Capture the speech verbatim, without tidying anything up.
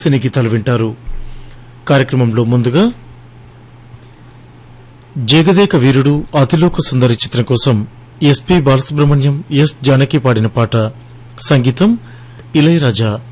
సినీ గీతాలు వింటారు. కార్యక్రమంలో ముందుగా జగదేక వీరుడు అతిలోక సుందరి చిత్రం కోసం ఎస్పి బాలసుబ్రహ్మణ్యం, ఎస్ జానకి పాడిన పాట. సంగీతం ఇళయరాజా.